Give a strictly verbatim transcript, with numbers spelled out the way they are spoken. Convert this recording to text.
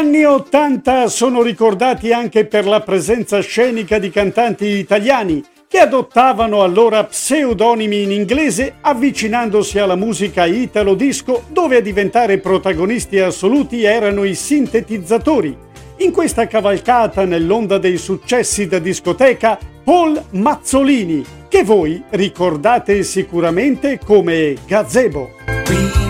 anni ottanta sono ricordati anche per la presenza scenica di cantanti italiani che adottavano allora pseudonimi in inglese avvicinandosi alla musica italo disco, dove a diventare protagonisti assoluti erano i sintetizzatori. In questa cavalcata nell'onda dei successi da discoteca, Paul Mazzolini, che voi ricordate sicuramente come Gazebo.